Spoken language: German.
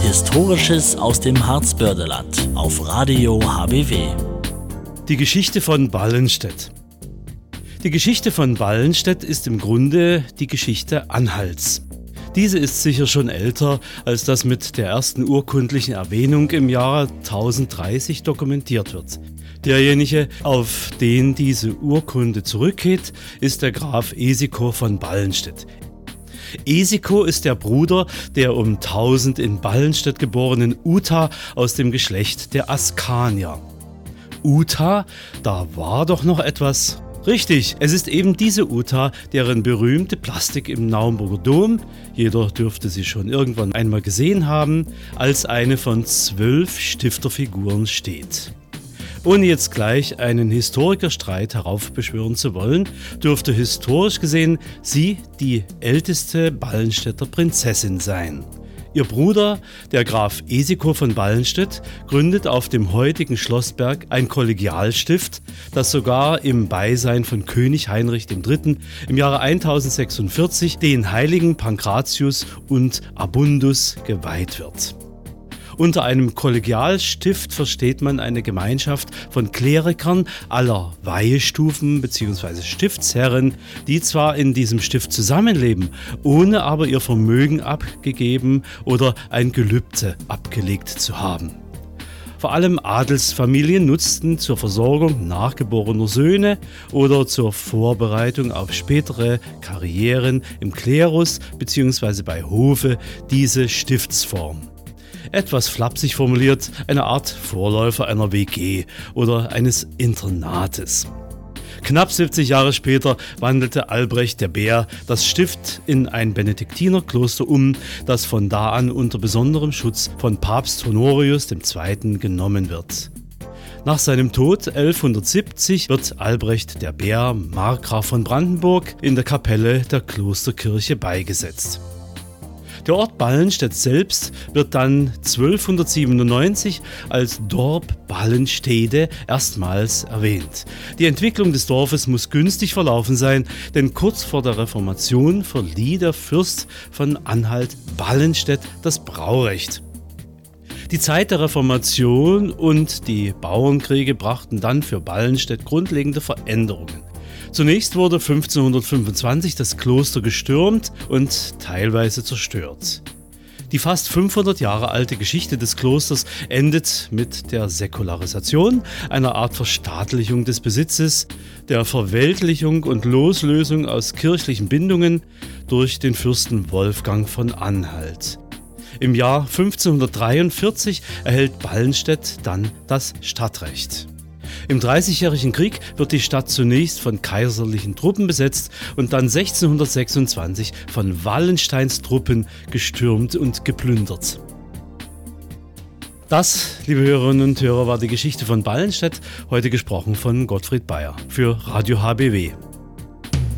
Historisches aus dem Harzbörderland auf Radio HBW. Die Geschichte von Ballenstedt. Die Geschichte von Ballenstedt ist im Grunde die Geschichte Anhalts. Diese ist sicher schon älter, als das mit der ersten urkundlichen Erwähnung im Jahre 1030 dokumentiert wird. Derjenige, auf den diese Urkunde zurückgeht, ist der Graf Esiko von Ballenstedt. Esiko ist der Bruder der um 1000 in Ballenstedt geborenen Uta aus dem Geschlecht der Askanier. Uta, da war doch noch etwas. Richtig, es ist eben diese Uta, deren berühmte Plastik im Naumburger Dom, jeder dürfte sie schon irgendwann einmal gesehen haben, als eine von 12 Stifterfiguren steht. Ohne jetzt gleich einen Historikerstreit heraufbeschwören zu wollen, dürfte historisch gesehen sie die älteste Ballenstedter Prinzessin sein. Ihr Bruder, der Graf Esiko von Ballenstedt, gründet auf dem heutigen Schlossberg ein Kollegialstift, das sogar im Beisein von König Heinrich III. Im Jahre 1046 den Heiligen Pankratius und Abundus geweiht wird. Unter einem Kollegialstift versteht man eine Gemeinschaft von Klerikern aller Weihestufen bzw. Stiftsherren, die zwar in diesem Stift zusammenleben, ohne aber ihr Vermögen abgegeben oder ein Gelübde abgelegt zu haben. Vor allem Adelsfamilien nutzten zur Versorgung nachgeborener Söhne oder zur Vorbereitung auf spätere Karrieren im Klerus bzw. bei Hofe diese Stiftsform. Etwas flapsig formuliert, eine Art Vorläufer einer WG oder eines Internates. Knapp 70 Jahre später wandelte Albrecht der Bär das Stift in ein Benediktinerkloster um, das von da an unter besonderem Schutz von Papst Honorius II. Genommen wird. Nach seinem Tod 1170 wird Albrecht der Bär, Markgraf von Brandenburg, in der Kapelle der Klosterkirche beigesetzt. Der Ort Ballenstedt selbst wird dann 1297 als Dorp Ballenstede erstmals erwähnt. Die Entwicklung des Dorfes muss günstig verlaufen sein, denn kurz vor der Reformation verlieh der Fürst von Anhalt Ballenstedt das Braurecht. Die Zeit der Reformation und die Bauernkriege brachten dann für Ballenstedt grundlegende Veränderungen. Zunächst wurde 1525 das Kloster gestürmt und teilweise zerstört. Die fast 500 Jahre alte Geschichte des Klosters endet mit der Säkularisation, einer Art Verstaatlichung des Besitzes, der Verweltlichung und Loslösung aus kirchlichen Bindungen durch den Fürsten Wolfgang von Anhalt. Im Jahr 1543 erhält Ballenstedt dann das Stadtrecht. Im Dreißigjährigen Krieg wird die Stadt zunächst von kaiserlichen Truppen besetzt und dann 1626 von Wallensteins Truppen gestürmt und geplündert. Das, liebe Hörerinnen und Hörer, war die Geschichte von Ballenstedt, heute gesprochen von Gottfried Bayer für Radio HBW.